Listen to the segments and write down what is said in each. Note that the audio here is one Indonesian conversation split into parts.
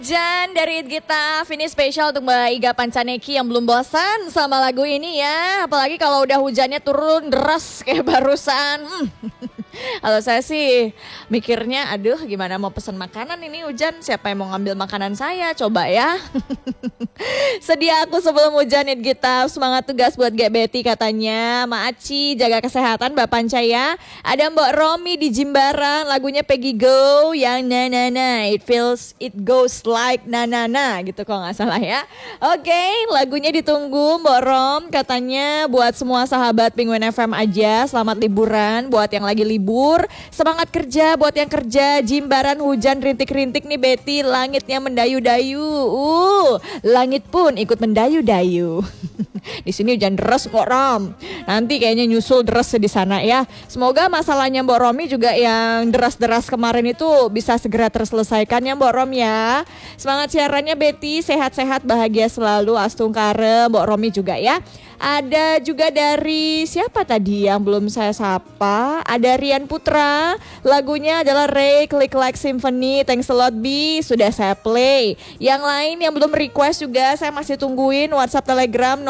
Jan dari Gita, ini spesial untuk Mbak Iga Pancaneki yang belum bosan sama lagu ini ya. Apalagi kalau udah hujannya turun deras kayak barusan. Kalau saya sih mikirnya, aduh gimana mau pesen makanan ini hujan. Siapa yang mau ngambil makanan saya, coba ya. Sedia aku sebelum hujan Gita. Semangat tugas buat Gek Betty katanya. Ma Aci jaga kesehatan Mbak Panca ya. Ada Mbak Romi di Jimbaran, lagunya Peggy Go yang na na na. It goes like na na na gitu kalau nggak salah ya. Oke, lagunya ditunggu Mbak Rom katanya buat semua sahabat Penguin FM aja. Selamat liburan buat yang lagi libur. Semangat kerja buat yang kerja. Jimbaran hujan rintik-rintik nih Betty, langitnya mendayu-dayu. Langit pun ikut mendayu-dayu. Di sini hujan deras Mbak Rom. Nanti kayaknya nyusul deras di sana ya. Semoga masalahnya Mbak Romi juga yang deras-deras kemarin itu bisa segera terselesaikan ya Mbak Rom ya. Semangat siarannya Betty, sehat-sehat bahagia selalu Astungkare Mbak Romi juga ya. Ada juga dari siapa tadi yang belum saya sapa? Ada Rian Putra. Lagunya adalah Ray Click Like Symphony. Thanks a lot B, sudah saya play. Yang lain yang belum request juga saya masih tungguin. WhatsApp Telegram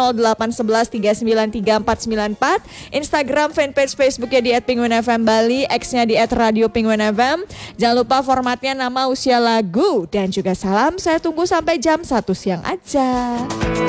0811393494, Instagram fanpage Facebooknya di @penguinfm Bali, X-nya di @radio Penguin FM. Jangan lupa formatnya nama, usia, lagu dan juga salam. Saya tunggu sampai jam 1 siang aja.